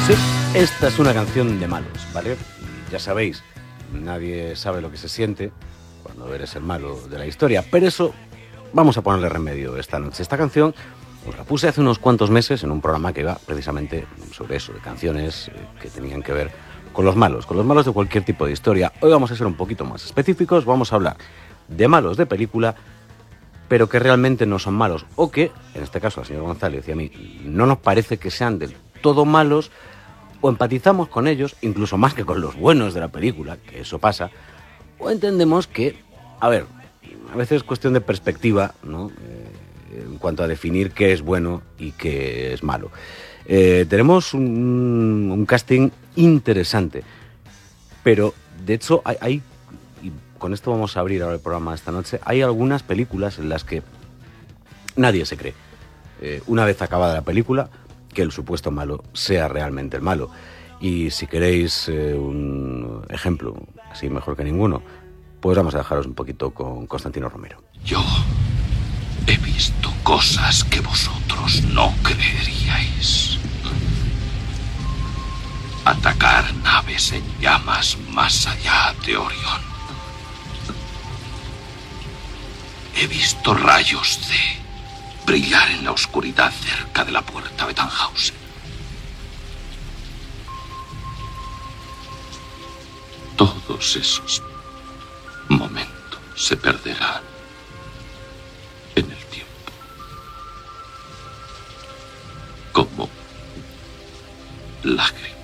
Sí, esta es una canción de malos, ¿vale? Ya sabéis, nadie sabe lo que se siente cuando eres el malo de la historia, pero eso vamos a ponerle remedio esta noche. Esta canción os la puse hace unos cuantos meses en un programa que iba precisamente sobre eso, de canciones que tenían que ver con los malos de cualquier tipo de historia. Hoy vamos a ser un poquito más específicos, vamos a hablar de malos de película, pero que realmente no son malos, o que, en este caso al señor González y a mí, no nos parece que sean del todo malos, o empatizamos con ellos, incluso más que con los buenos de la película, que eso pasa, o entendemos que, a ver, a veces es cuestión de perspectiva, ¿no? En cuanto a definir qué es bueno y qué es malo. Tenemos un casting interesante, pero de hecho hay, y con esto vamos a abrir ahora el programa esta noche, hay algunas películas en las que nadie se cree, una vez acabada la película, que el supuesto malo sea realmente el malo. Y si queréis un ejemplo así mejor que ninguno, pues vamos a dejaros un poquito con Constantino Romero. Yo he visto cosas que vosotros no creeríais. Atacar naves en llamas más allá de Orión. He visto rayos de brillar en la oscuridad cerca de la puerta de Tannhausen. Todos esos momentos se perderán en el tiempo. Como lágrimas.